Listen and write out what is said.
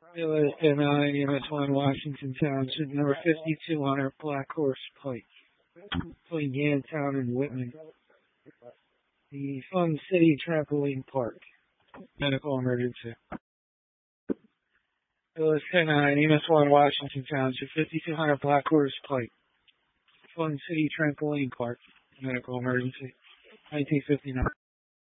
And MS1 Washington Township, number 5200 Black Horse Pike, between Yantown and Whitman. The Fun City Trampoline Park, medical emergency. Phyllis 109, MS1 Washington Township, 5200 Black Horse Pike, Fun City Trampoline Park, medical emergency, 1959.